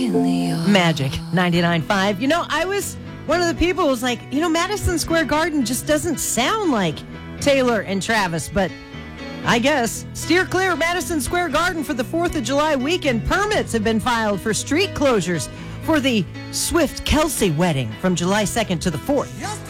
Magic 99.5. You know, I was one of the people who was like, you know, Madison Square Garden just doesn't sound like Taylor and Travis, but I guess steer clear of Madison Square Garden for the 4th of July weekend. Permits have been filed for street closures for the Swift-Kelsey wedding from July 2nd to the 4th.